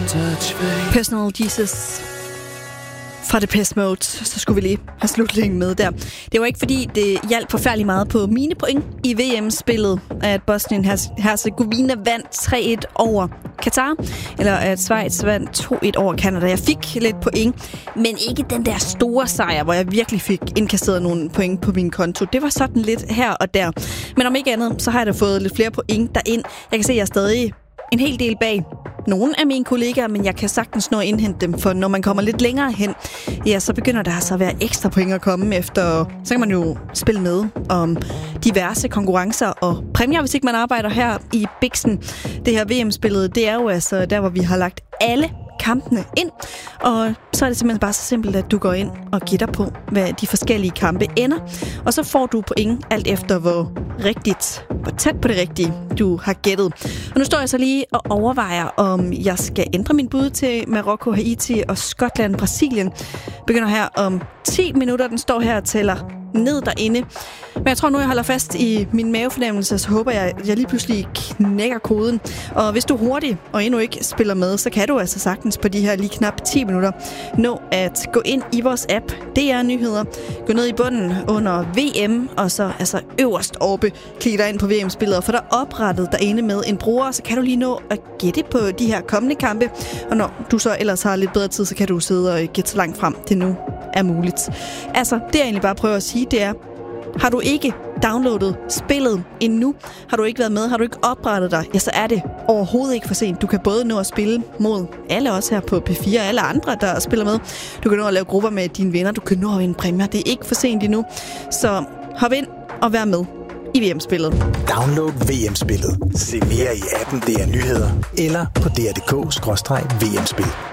Personal Jesus fra Depeche Mode, så skulle vi lige have slutningen med der. Det var ikke fordi, det hjalp forfærdeligt meget på mine point i VM-spillet, at Bosnien-Herzegovina vandt 3-1 over Katar, eller at Schweiz vandt 2-1 over Canada. Jeg fik lidt point, men ikke den der store sejr, hvor jeg virkelig fik indkasteret nogle point på min konto. Det var sådan lidt her og der. Men om ikke andet, så har jeg da fået lidt flere point derind. Jeg kan se, at jeg er stadig en hel del bag nogle af mine kollegaer, men jeg kan sagtens nå at indhente dem, for når man kommer lidt længere hen, ja, så begynder der altså at være ekstra point at komme efter. Så kan man jo spille med om diverse konkurrencer og præmier, hvis ikke man arbejder her i Bixen. Det her VM-spillet, det er jo altså der, hvor vi har lagt alle kampene ind, og så er det simpelthen bare så simpelt, at du går ind og gætter på, hvad de forskellige kampe ender, og så får du point alt efter, hvor tæt på det rigtige du har gættet. Og nu står jeg så lige og overvejer, om jeg skal ændre min bud til Marokko, Haiti og Skotland, Brasilien. Begynder her om 10 minutter. Den står her og tæller ned derinde. Men jeg tror nu, jeg holder fast i min mavefornemmelse, så håber jeg, at jeg lige pludselig knækker koden. Og hvis du er hurtig og endnu ikke spiller med, så kan du altså sagtens på de her lige knap 10 minutter nå at gå ind i vores app, DR Nyheder, gå ned i bunden under VM, og så altså øverst oppe, klik dig ind på VM-spillet og få dig oprettet derinde med en bruger, så kan du lige nå at gætte på de her kommende kampe. Og når du så ellers har lidt bedre tid, så kan du sidde og gætte så langt frem, det nu er muligt. Altså, det jeg egentlig bare prøver at sige, det er, har du ikke downloadet spillet endnu, har du ikke været med, har du ikke oprettet dig, ja, så er det overhovedet ikke for sent. Du kan både nå at spille mod alle os her på P4 og alle andre, der spiller med. Du kan nå at lave grupper med dine venner, du kan nå at vinde præmier. Det er ikke for sent endnu. Så hop ind og vær med i VM-spillet. Download VM-spillet. Se mere i appen DR Nyheder eller på dr.dk/VM-spil.